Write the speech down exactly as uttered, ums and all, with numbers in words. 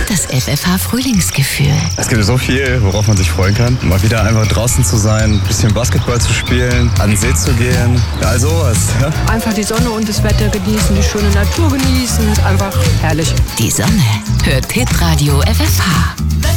das F F H-Frühlingsgefühl. Es gibt so viel, worauf man sich freuen kann. Mal wieder einfach draußen zu sein, ein bisschen Basketball zu spielen, an den See zu gehen, all sowas. Ja? Einfach die Sonne und das Wetter genießen, die schöne Natur genießen, ist einfach herrlich. Die Sonne hört Hitradio F F H.